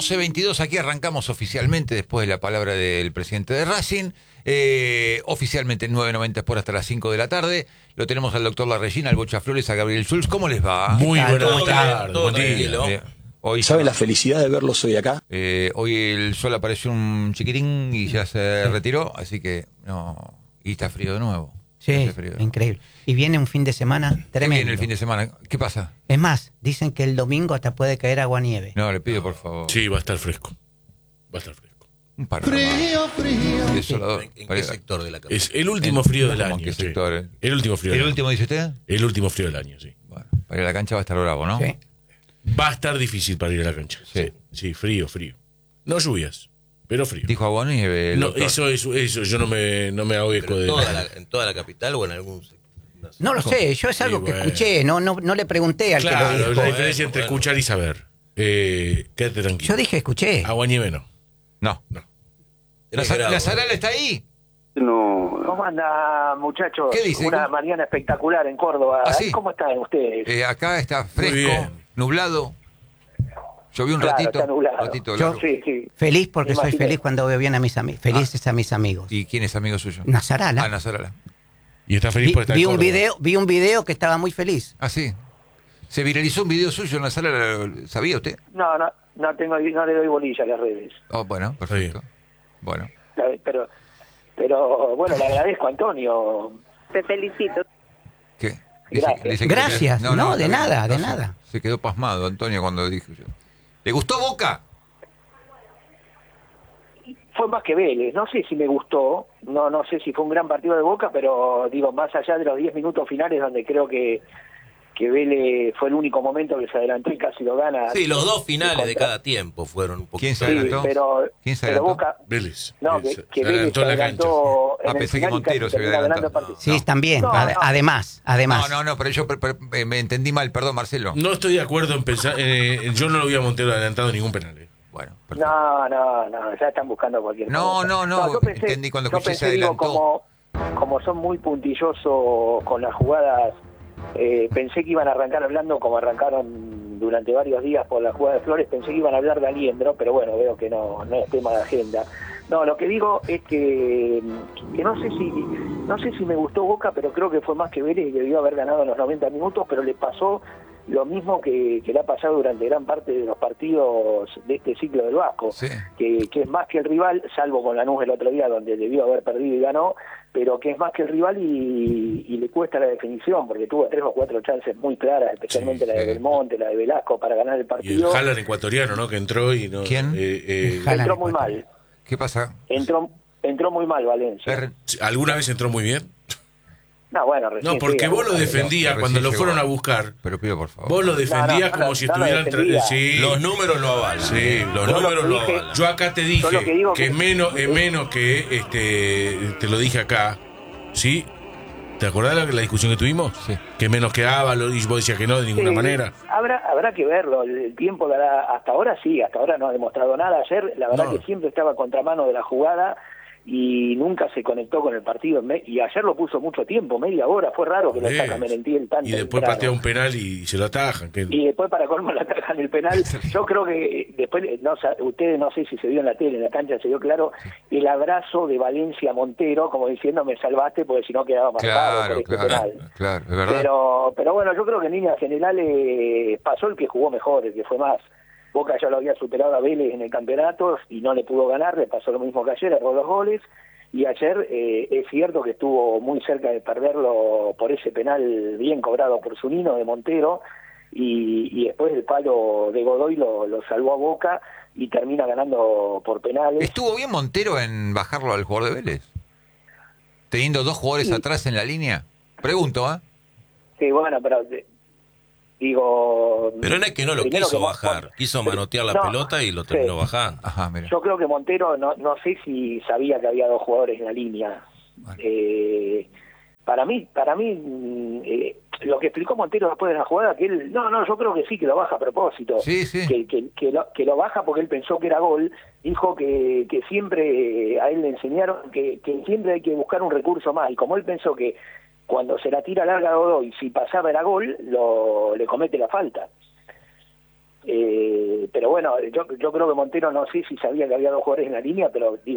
12:22, aquí arrancamos oficialmente después de la palabra del presidente de Racing. Oficialmente 9:90 por hasta las 5 de la tarde. Lo tenemos al doctor La Regina, al Bocha Flores, a Gabriel Schulz. ¿Cómo les va? Muy buenas tardes. Todo tranquilo. Hoy ¿Sabe la felicidad de verlos hoy acá? hoy el sol apareció un chiquitín y ya se retiró, así que no. Y está frío de nuevo. Sí, increíble. Y viene un fin de semana tremendo. Viene el fin de semana. ¿Qué pasa? Es más, dicen que el domingo hasta puede caer agua-nieve. No, le pido por favor. Sí, va a estar fresco. Va a estar fresco. Un par de frío. Desolador. ¿En qué sector de la capital? Es el último frío del año. ¿En qué sí. sector? El último frío. ¿El del último, dice usted? año. El último frío del año, sí. Bueno, para ir a la cancha va a estar bravo, ¿no? Sí. Va a estar difícil para ir a la cancha. Sí. Sí, frío. No lluvias, pero frío. Dijo agua-nieve. el No, doctor. eso, yo no me hago eco de... ¿En toda la capital o en algún sector? No lo sé, yo es algo Sí, que bueno. escuché, no le pregunté al que Claro, lo dijo. la diferencia entre escuchar y saber. Quédate tranquilo. Yo dije escuché. Agua-nieve no. No. ¿La Zarala está ahí? No. ¿Cómo anda, muchachos? ¿Qué dice? Una mañana espectacular en Córdoba. ¿Ah, sí? ¿Cómo están ustedes? Acá está Muy fresco, bien. nublado. Llovió un Claro, ratito. está nublado. Ratito Yo- largo. Sí. Feliz porque Me soy imaginé. feliz cuando veo bien a mis amigos. Felices a mis amigos. ¿Y quién es amigo suyo? Nazarala. Ah, Nazarala. Y está feliz por estar Vi en un Córdoba. video que estaba muy feliz. Ah, sí. Se viralizó un video suyo en la sala, ¿sabía usted? No le doy bolilla a las redes. Oh, bueno, perfecto. Bueno. Pero bueno, le agradezco, Antonio. Te felicito. ¿Qué? Gracias. que- Gracias. No, de está nada, de no, nada. Se quedó pasmado Antonio cuando dijo yo. ¿Le gustó Boca? Fue más que Vélez, no sé si me gustó, no sé si fue un gran partido de Boca, pero digo, más allá de los 10 minutos finales donde creo que Vélez fue el único momento que se adelantó y casi lo gana. Sí, los dos finales de cada tiempo fueron un poquito. ¿Quién se Sí, adelantó? pero, ¿Quién se pero adelantó? Boca, Vélez. no, Se que Vélez adelantó se en la cancha. adelantó en el Pensé que final y Montero casi se había terminó ganando adelantado. el partido. Sí, también. No, no. Además. No, pero yo me entendí mal, perdón, Marcelo. No estoy de acuerdo en pensar... yo no lo vi a Montero adelantado en ningún penal. Bueno, perfecto. No, ya están buscando cualquier cosa. No, yo pensé, entendí cuando yo escuché se pensé, digo, adelantó. como son muy puntillosos con las jugadas, pensé que iban a arrancar hablando como arrancaron durante varios días por la jugada de Flores, pensé que iban a hablar de Aliendro, pero bueno, veo que no es tema de agenda. No, lo que digo es que no sé si me gustó Boca, pero creo que fue más que Vélez y debió haber ganado en los 90 minutos, pero le pasó lo mismo que le ha pasado durante gran parte de los partidos de este ciclo del Vasco, Sí. que es más que el rival, salvo con Lanús el otro día donde debió haber perdido y ganó, pero que es más que el rival y le cuesta la definición, porque tuvo 3 o 4 chances muy claras, especialmente Sí, la de sí. Belmonte, la de Velasco, para ganar el Y el partido. Haaland ecuatoriano, ¿no? Que entró y no... ¿Quién? Haaland Entró muy ecuatoriano. mal, ¿Qué pasa? entró muy mal Valencia. ¿Alguna vez entró muy bien? No, bueno, recién No, porque sí, vos lo pero- defendías Recién cuando lo llegó. fueron a buscar. Pero pido por favor. Vos lo defendías No, como si no lo estuvieran... defendía. Sí. Los números lo avalan. Sí, los yo lo números que lo dije- avalan. Yo acá te dije Yo lo que digo que que- es menos que te lo dije acá, ¿sí? ¿Te acordás la discusión que tuvimos? Sí. Que menos que Ábalos y vos decías que no de ninguna Sí, manera. Habrá que verlo, el tiempo dará, hasta ahora sí, hasta ahora no ha demostrado nada. Ayer la verdad No. que siempre estaba a contramano de la jugada y nunca se conectó con el partido, y ayer lo puso mucho tiempo, media hora, fue raro que lo Sí. saca Merentiel tanto Y después temprano. patea un penal y se lo atajan. Que... Y después para colmo la atajan el penal. Yo creo que después, ustedes no sé si se vio en la tele, en la cancha se vio claro el abrazo de Valencia a Montero, como diciendo me salvaste porque si no quedaba marcado por este penal. Claro, es verdad. Pero bueno, yo creo que en líneas generales pasó el que jugó mejor, el que fue más. Boca ya lo había superado a Vélez en el campeonato y no le pudo ganar, le pasó lo mismo que ayer, erró 2 goles. Y ayer es cierto que estuvo muy cerca de perderlo por ese penal bien cobrado por Zunino de Montero, y después el palo de Godoy lo salvó a Boca y termina ganando por penales. ¿Estuvo bien Montero en bajarlo al jugador de Vélez? Teniendo 2 jugadores atrás en la línea. Pregunto, ¿ah? Sí, bueno, pero digo... Pero no es que no lo primero quiso que bajar. Quiso manotear la no, pelota y lo terminó sí. bajando. Ajá, mira. Yo creo que Montero, no sé si sabía que había 2 jugadores en la línea. Bueno. Para mí, lo que explicó Montero después de la jugada, que él, yo creo que sí, que lo baja a propósito. Sí, sí. Que lo baja porque él pensó que era gol. Dijo que siempre a él le enseñaron que siempre hay que buscar un recurso más. Y como él pensó que cuando se la tira larga a Godoy, si pasaba era gol, le comete la falta. Pero Pero bueno, yo creo que Montero no sé si sabía que había dos jugadores en la línea, pero digo,